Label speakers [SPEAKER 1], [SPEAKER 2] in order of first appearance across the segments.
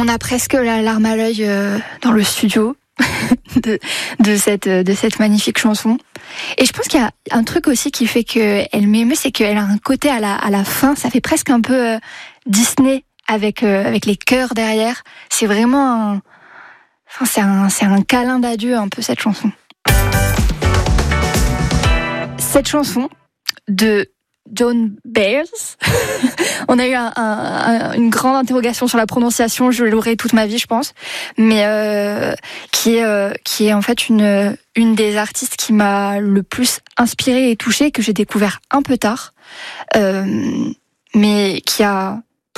[SPEAKER 1] On a presque la larme à l'œil dans le studio de cette magnifique chanson. Et je pense qu'il y a un truc aussi qui fait qu'elle m'émeut, c'est qu'elle a un côté à la fin, ça fait presque un peu Disney avec les chœurs derrière. C'est vraiment c'est un câlin d'adieu un peu cette chanson. Cette chanson de Joan Baez, on a eu une grande interrogation sur la prononciation, je l'aurai toute ma vie je pense, mais qui est en fait une des artistes qui m'a le plus inspirée et touchée, que j'ai découvert un peu tard, mais qui a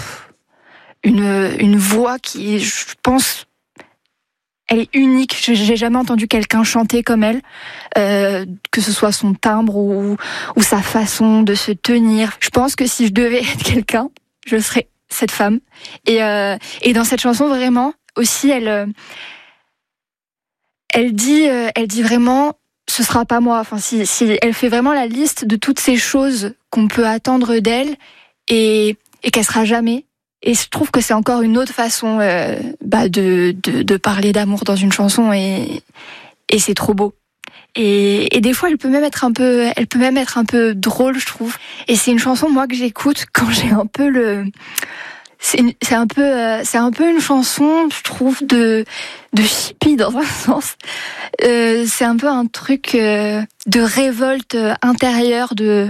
[SPEAKER 1] une voix qui, je pense, elle est unique. J'ai jamais entendu quelqu'un chanter comme elle, que ce soit son timbre ou sa façon de se tenir. Je pense que si je devais être quelqu'un, je serais cette femme. Et dans cette chanson, vraiment, aussi, elle dit vraiment, ce sera pas moi. Enfin, si elle fait vraiment la liste de toutes ces choses qu'on peut attendre d'elle et qu'elle sera jamais. Et je trouve que c'est encore une autre façon de parler d'amour dans une chanson et c'est trop beau. Et des fois, elle peut même être un peu drôle, je trouve. Et c'est une chanson, moi, que j'écoute quand j'ai un peu c'est un peu une chanson, je trouve, de hippie dans un sens. C'est un peu un truc de révolte intérieure de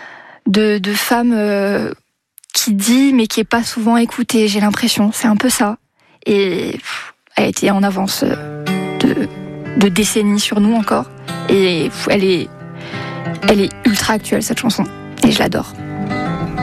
[SPEAKER 1] femmes qui dit mais qui est pas souvent écoutée, j'ai l'impression. C'est un peu ça. Et elle a été en avance de décennies sur nous encore. Et elle est ultra actuelle cette chanson. Et je l'adore.